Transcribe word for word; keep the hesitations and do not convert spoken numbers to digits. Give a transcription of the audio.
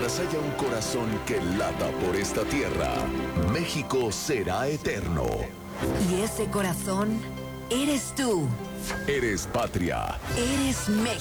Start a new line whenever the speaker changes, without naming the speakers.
Mientras haya un corazón que lata por esta tierra, México será eterno.
Y ese corazón eres tú.
Eres patria.
Eres México.